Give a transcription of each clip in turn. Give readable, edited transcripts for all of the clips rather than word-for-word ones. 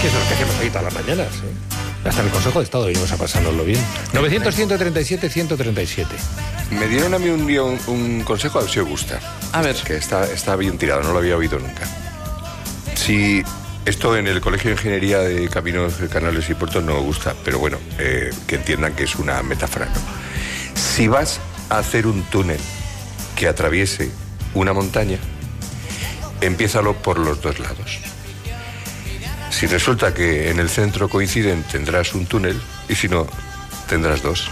Que eso es lo que hacemos ahí todas las mañanas, Hasta en el Consejo de Estado venimos a pasárnoslo bien. 900-137-137. Me dieron a mí un día un consejo, a ver si os gusta. A ver. Que está bien tirado, no lo había oído nunca. Si esto en el Colegio de Ingeniería de Caminos, Canales y Puertos no me gusta, pero bueno, que entiendan que es una metáfora, ¿no? Si vas a hacer un túnel que atraviese una montaña, empiézalo por los dos lados. Si resulta que en el centro coinciden, tendrás un túnel, y si no, tendrás dos.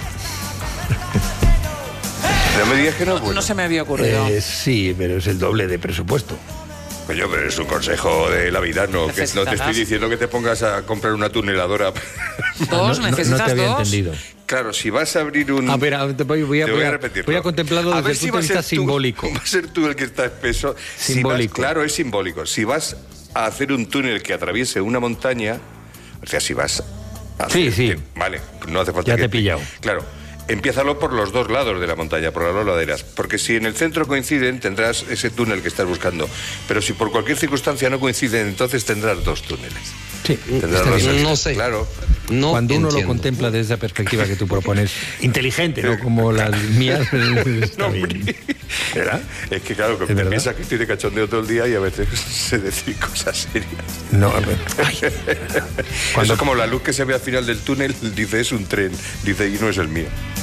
No me digas que no. Bueno. No se me había ocurrido. Sí, pero es el doble de presupuesto. Coño, pero es un consejo de la vida, no te estoy diciendo que te pongas a comprar una tuneladora. ¿Dos? ¿Necesitas no te había dos? entendido. Claro, si vas a abrir un... A ver, voy a repetirlo. Voy a contemplarlo desde el punto de vista simbólico. Va a ser tú el que está espeso. Simbólico. Claro, es simbólico. Si vas a hacer un túnel que atraviese una montaña, o sea, si vas a hacer... Sí. Vale, no hace falta ya que... te he pillado. Claro. Empiézalo por los dos lados de la montaña, por las dos laderas, porque si en el centro coinciden, tendrás ese túnel que estás buscando, pero si por cualquier circunstancia no coinciden, entonces tendrás dos túneles. Sí, no sé. Claro. No cuando uno entiendo. lo contempla desde esa perspectiva que tú propones, inteligente, no como las mías. No, ¿verdad? Es que claro, que piensas que estoy de cachondeo todo el día y a veces se decir cosas serias. No, a ver. Eso es como la luz que se ve al final del túnel, dice es un tren, dice y no es el mío.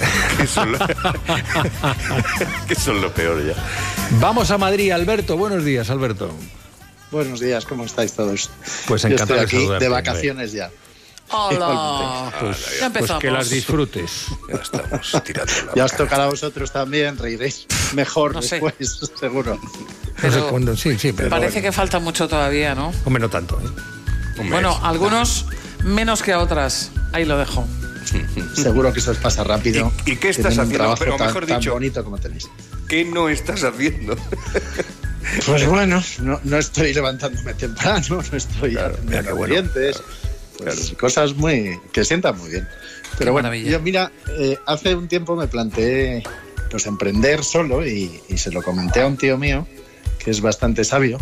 Que son lo peor ya. Vamos a Madrid, Alberto. Buenos días, Alberto. Buenos días, ¿cómo estáis todos? Pues Yo encantado estoy aquí saludarte, de vacaciones ya. ¡Hola! Ya empezamos. Pues que las disfrutes. Ya estamos tirando la Ya os tocará a vosotros también, reiréis mejor No sé. después, seguro. No sé cuándo, sí, pero Parece que falta mucho todavía, ¿no? Hombre, no tanto, un mes. Bueno, algunos menos que a otras. Ahí lo dejo. Seguro que eso os pasa rápido. ¿Y qué estás Tienen un haciendo? trabajo Pero tan, mejor tan dicho, bonito como tenéis. ¿qué no estás haciendo? Pues bueno, no estoy levantándome temprano, no estoy Claro, mira qué atendiendo bueno. clientes, pues cosas que sientan muy bien. Pero bueno, maravilla. yo mira, hace un tiempo me planteé pues emprender solo y se lo comenté a un tío mío que es bastante sabio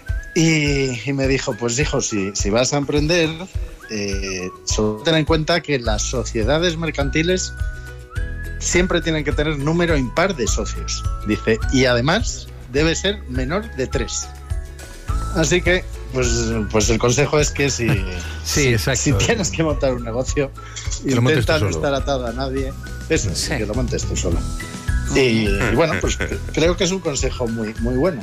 y me dijo, pues hijo, si vas a emprender, solo ten en cuenta que las sociedades mercantiles siempre tienen que tener número impar de socios. Dice, y además debe ser menor de 3. Así que, pues el consejo es que si tienes que montar un negocio, intenta no estar atado a nadie. Eso, Sí. que lo montes tú solo. Y bueno, pues creo que es un consejo muy, muy bueno.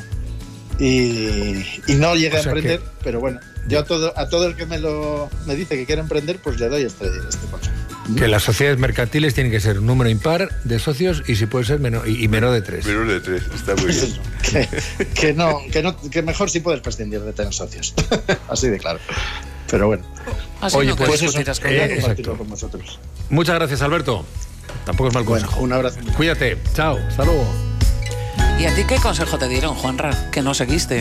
Y no llegué a emprender, pero bueno, yo a todo el que me dice que quiere emprender, pues le doy este consejo. que las sociedades mercantiles tienen que ser un número impar de socios y si puede ser menor de 3. Menor de 3, está muy bien. Que mejor si puedes prescindir de tener socios. Así de claro. Pero bueno. Así Oye, no pues discutirás con Quería nadie. compartirlo con vosotros. Muchas gracias, Alberto. Tampoco es mal Bueno, consejo. un abrazo. Cuídate. Chao. Hasta luego. ¿Y a ti qué consejo te dieron, Juanra? Que no seguiste.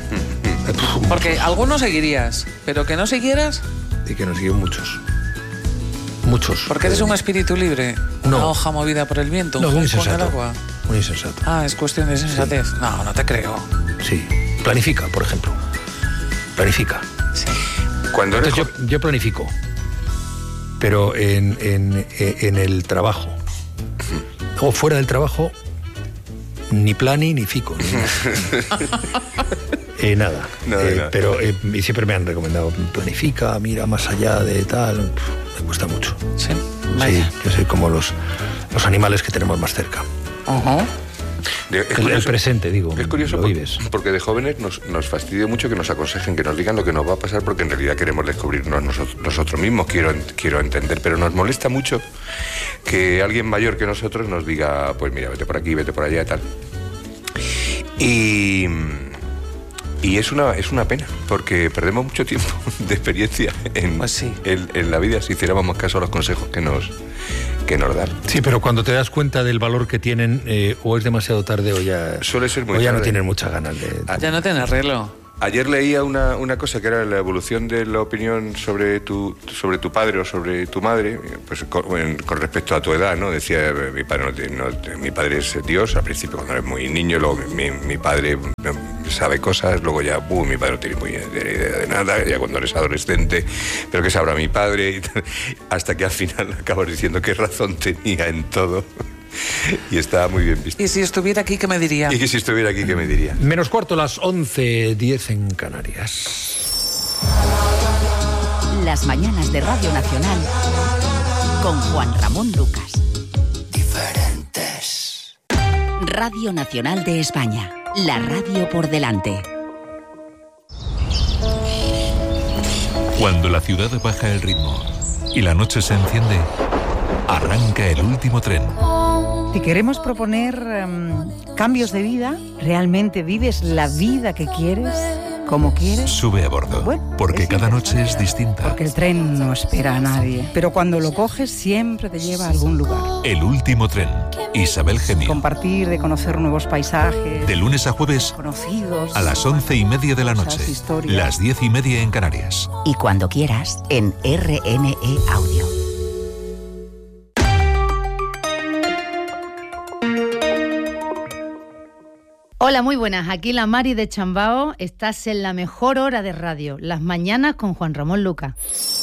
Porque algunos seguirías, pero que no siguieras, Y que nos siguen muchos. Muchos. porque eres un espíritu libre. No. Una hoja movida por el viento, No, un muy pez con el insensato. agua. Muy insensato. Ah, es cuestión de sensatez. No, no te creo. Sí. Planifica, por ejemplo. Planifica. Sí. Cuando eres Entonces yo planifico. Pero en el trabajo. O fuera del trabajo, ni plani ni fico. Nada. Nada. Pero y siempre me han recomendado, planifica, mira más allá de tal. Me cuesta mucho. Sí, vaya. Sí, yo soy como los animales que tenemos más cerca. Ajá. El presente, digo. Es curioso lo vives. porque de jóvenes nos fastidia mucho que nos aconsejen, que nos digan lo que nos va a pasar, porque en realidad queremos descubrirnos nosotros mismos, quiero entender, pero nos molesta mucho que alguien mayor que nosotros nos diga, pues mira, vete por aquí, vete por allá y tal. Y es una pena, porque perdemos mucho tiempo de experiencia Pues sí. en la vida si hiciéramos más caso a los consejos que nos dan. Sí, pero cuando te das cuenta del valor que tienen, o es demasiado tarde o ya, Suele ser muy o ya no tarde. tienen muchas ganas de... Ya no tiene arreglo. Ayer leía una cosa que era la evolución de la opinión sobre tu padre o sobre tu madre, pues con respecto a tu edad, ¿no? Decía, mi padre es Dios, al principio cuando eres muy niño, luego mi padre sabe cosas, luego ya, mi padre no tiene muy idea de nada, ya cuando eres adolescente, pero ¿qué sabrá mi padre? Y tal, hasta que al final acabas diciendo qué razón tenía en todo. Y estaba muy bien visto. ¿Y si estuviera aquí, qué me diría? Y si estuviera aquí, ¿qué me diría? Menos cuarto, las 11:10 en Canarias. Las mañanas de Radio Nacional con Juan Ramón Lucas. Diferentes. Radio Nacional de España. La radio por delante. Cuando la ciudad baja el ritmo y la noche se enciende, arranca el último tren. Te queremos proponer cambios de vida. ¿Realmente vives la vida que quieres? ¿Cómo quieres? Sube a bordo, porque cada noche es distinta. Porque el tren no espera a nadie. Pero cuando lo coges siempre te lleva a algún lugar. El último tren. Isabel Gemio. Compartir, de conocer nuevos paisajes. De lunes a jueves, conocidos, a las 11:30 de la noche. Historias. Las 10:30 en Canarias. Y cuando quieras, en RNE Audio. Hola, muy buenas. Aquí la Mari de Chambao. Estás en la mejor hora de radio, las mañanas con Juan Ramón Lucas.